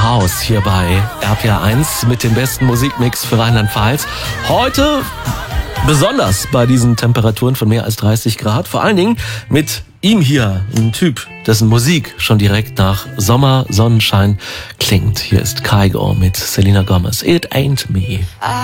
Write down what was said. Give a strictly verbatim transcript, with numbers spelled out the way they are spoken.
Haus hier bei R P R eins mit dem besten Musikmix für Rheinland-Pfalz. Heute besonders bei diesen Temperaturen von mehr als dreißig Grad. Vor allen Dingen mit ihm hier, ein Typ, dessen Musik schon direkt nach Sommer, Sonnenschein klingt. Hier ist Kygo mit Selena Gomez. It ain't me.